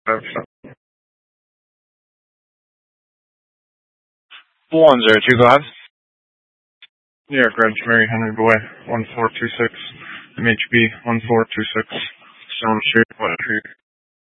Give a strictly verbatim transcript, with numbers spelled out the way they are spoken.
One zero two five. New York Reg, Mary Henry Boy, one four two six. M H B one four two six. Stone Street, one three.